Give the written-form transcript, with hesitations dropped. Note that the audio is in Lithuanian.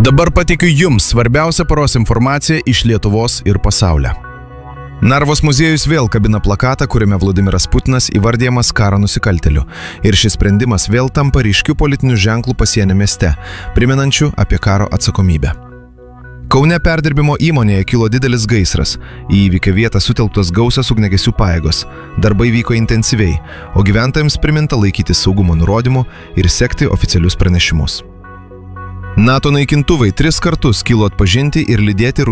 Dabar pateikiu jums svarbiausią paros informaciją iš Lietuvos ir pasaulio. Narvos muziejus vėl kabina plakatą, kuriame Vladimiras Putinas įvardijamas karo nusikaltėliu. Ir šis sprendimas vėl tampa ryškių politinių ženklų pasienio mieste, primenančių apie karo atsakomybę. Kaune perdirbimo įmonėje kilo didelis gaisras. Į įvykio vietą sutelktos gausios ugniagesių pajėgos. Darbai vyko intensyviai, o gyventojams priminta laikytis saugumo nurodymų ir sekti oficialius pranešimus. NATO naikintuvai 3 kartus kilo atpažinti ir lydėti